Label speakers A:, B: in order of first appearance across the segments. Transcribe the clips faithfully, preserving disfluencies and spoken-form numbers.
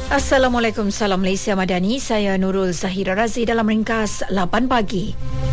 A: Assalamualaikum, salam Malaysia Madani. Saya Nurul Zahira Razi dalam ringkas lapan pagi.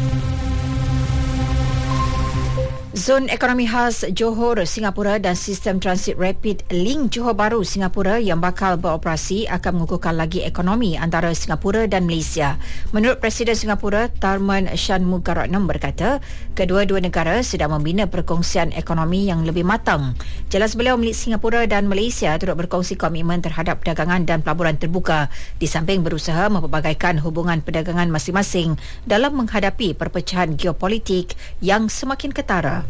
A: Zon Ekonomi Khas Johor, Singapura dan Sistem Transit Rapid Link Johor Bahru, Singapura yang bakal beroperasi akan mengukuhkan lagi ekonomi antara Singapura dan Malaysia. Menurut Presiden Singapura, Tharman Shanmugaratnam berkata, kedua-dua negara sedang membina perkongsian ekonomi yang lebih matang. Jelas beliau, milik Singapura dan Malaysia turut berkongsi komitmen terhadap perdagangan dan pelaburan terbuka di samping berusaha mempelbagaikan hubungan perdagangan masing-masing dalam menghadapi perpecahan geopolitik yang semakin ketara.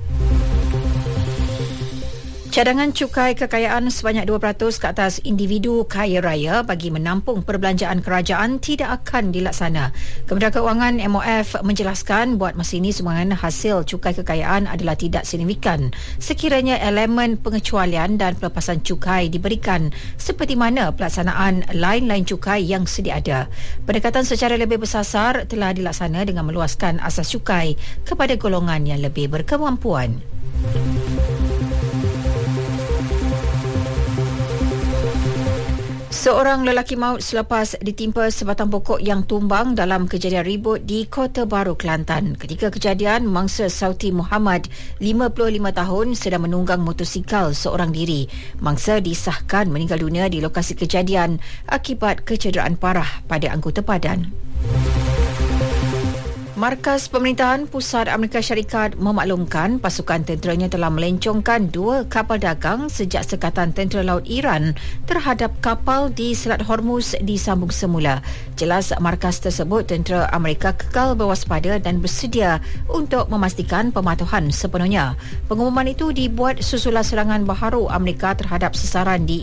A: Cadangan cukai kekayaan sebanyak dua peratus ke atas individu kaya raya bagi menampung perbelanjaan kerajaan tidak akan dilaksana. Kementerian Kewangan M O F menjelaskan buat masa ini sumbangan hasil cukai kekayaan adalah tidak signifikan sekiranya elemen pengecualian dan pelepasan cukai diberikan seperti mana pelaksanaan lain-lain cukai yang sedia ada. Pendekatan secara lebih bersasar telah dilaksana dengan meluaskan asas cukai kepada golongan yang lebih berkemampuan. Seorang lelaki maut selepas ditimpa sebatang pokok yang tumbang dalam kejadian ribut di Kota Baru, Kelantan. Ketika kejadian, mangsa Sauti Muhammad, lima puluh lima tahun, sedang menunggang motosikal seorang diri. Mangsa disahkan meninggal dunia di lokasi kejadian akibat kecederaan parah pada anggota padan. Markas Pemerintahan Pusat Amerika Syarikat memaklumkan pasukan tenteranya telah melencongkan dua kapal dagang sejak sekatan tentera laut Iran terhadap kapal di Selat Hormuz disambung semula. Jelas markas tersebut tentera Amerika kekal berwaspada dan bersedia untuk memastikan pematuhan sepenuhnya. Pengumuman itu dibuat susulan serangan baharu Amerika terhadap sasaran di